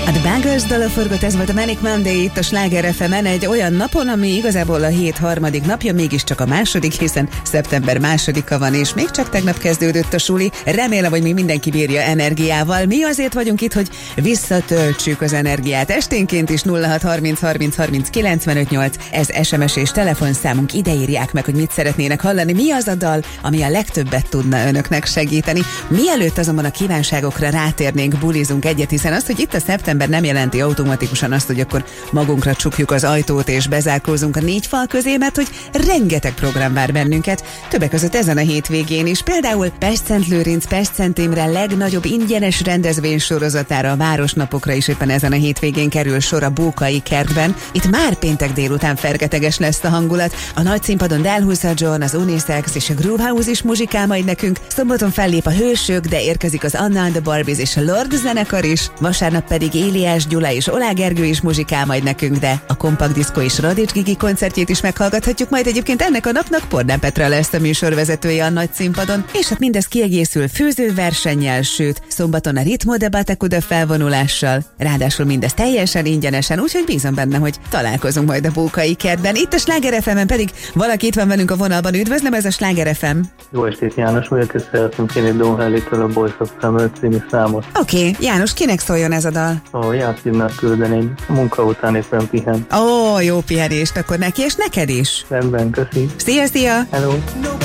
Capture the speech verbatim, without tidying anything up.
A The Bangles dala forgott, ez volt a Manic Monday itt a Sláger ef emen egy olyan napon, ami igazából a hét harmadik napja, mégiscsak a második, hiszen szeptember másodika van, és még csak tegnap kezdődött a suli. Remélem, hogy még mindenki bírja energiával. Mi azért vagyunk itt, hogy visszatöltsük az energiát. Esténként is nulla hat harminc harminc harminc kilencvenöt nyolc, ez es em es és telefonszámunk, ide írják meg, hogy mit szeretnének hallani. Mi az a dal, ami a legtöbbet tudna önöknek segíteni. Mielőtt azonban a kívánságokra rátérnénk, bulizunk egyet, hiszen az, hogy itt a szeptember nem jelenti automatikusan azt, hogy akkor magunkra csukjuk az ajtót és bezárkózunk a négy fal közé, mert hogy rengeteg program vár bennünket, többek között ezen a hétvégén is. Például Pestszentlőrinc, Pestszt Imre legnagyobb ingyenes rendezvény sorozatára, a Városnapokra is éppen ezen a hétvégén kerül sor a Bókai Kertben. Itt már péntek délután fergeteges lesz a hangulat. A nagy színpadon Delhusa John, az Unisex és a Groovehouse is muzsikál majd nekünk. Szombaton fellép a Hősök, de érkezik az Anna and the Barbies és a Lord zenekar is. Vasárnap pedig Éliás Gyula és Olá Gergő is muzsikál majd nekünk, de a Kompakt Diszkó és Radics Gigi koncertjét is meghallgathatjuk majd. Egyébként ennek a napnak Pordán Petra lesz a műsorvezetője a nagy színpadon, és hát mindez kiegészül főzőversennyel, sőt szombaton a Ritmo de Batacuda felvonulással. Ráadásul mindez teljesen ingyenesen, úgyhogy bízom benne, hogy találkozunk majd a Bókai Kertben. Itt a Sláger ef emen pedig valaki itt van velünk a vonalban. Üdvözlöm, ez a Sláger ef em. Jó estét, János vagyok, és szeretném kérni Don Henley-től a Boys of Summer című számot. Oké, okay. János, kinek szóljon ez a dal? A Jászlónak küldeném, a munka után éppen pihen. Ó, jó pihenést akkor neki, és neked is. Rendben, köszi. Szia, szia! Hello!